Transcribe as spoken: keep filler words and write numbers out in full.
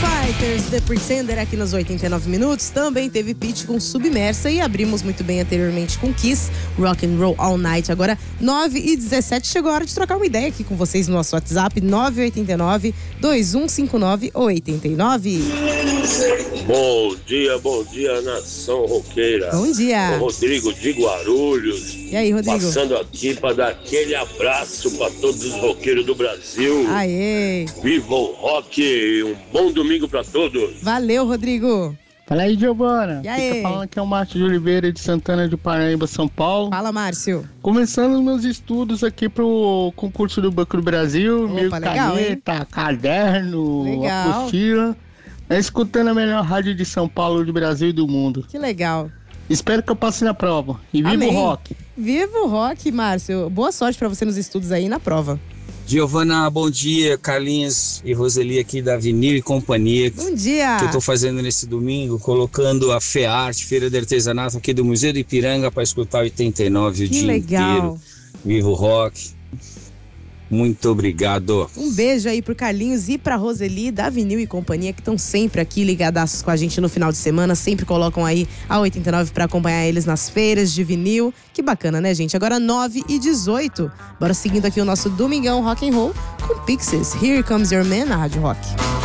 Fighters, The Pretender aqui nos oitenta e nove minutos. Também teve Pitty com Submersa e abrimos muito bem anteriormente com Kiss, Rock and Roll All Night. Agora nove e dezessete, chegou a hora de trocar uma ideia aqui com vocês no nosso WhatsApp nove oito nove, dois um cinco nove, oito nove. Bom dia, bom dia, nação roqueira. Bom dia. O Rodrigo de Guarulhos. E aí, Rodrigo? Passando aqui para dar aquele abraço para todos os roqueiros do Brasil. Aê. Viva o rock, um bom domingo para todos. Valeu, Rodrigo. Fala aí, Giovana. E aí? Quem tá falando que é o Márcio de Oliveira de Santana de Paraíba, São Paulo. Fala, Márcio. Começando os meus estudos aqui pro concurso do Banco do Brasil. Opa, Meu legal, caneta, hein? Caderno, Legal. apostila. É escutando a melhor rádio de São Paulo, do Brasil e do mundo. Que legal. Espero que eu passe na prova. E viva Amém. o rock. Viva o rock, Márcio. Boa sorte pra você nos estudos aí na prova. Giovana, bom dia. Carlinhos e Roseli aqui da Vinil e Companhia. Bom dia. Que eu tô fazendo nesse domingo, colocando a FEARTE, Feira de Artesanato aqui do Museu do Ipiranga para escutar oitenta e nove o Que dia legal. inteiro. Viva o rock. Muito obrigado. Um beijo aí pro Carlinhos e pra Roseli da Vinil e Companhia, que estão sempre aqui ligadas com a gente no final de semana, sempre colocam aí a oitenta e nove pra acompanhar eles nas feiras de vinil. Que bacana, né, gente? Agora nove e dezoito. Bora seguindo aqui o nosso Domingão Rock and Roll com Pixies. Here Comes Your Man na Rádio Rock.